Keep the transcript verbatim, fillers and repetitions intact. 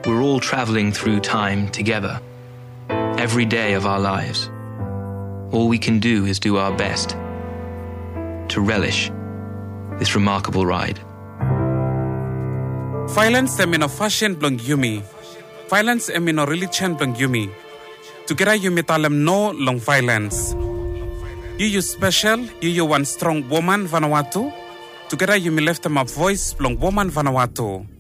We're all traveling through time together, every day of our lives. All we can do is do our best to relish this remarkable ride. Violence em in a fashion blong yumi. Violence em in a religion blong yumi. Together yumi talem no long violence. You you special, you you one strong woman Vanuatu. Together yumi left them a voice blong woman Vanuatu.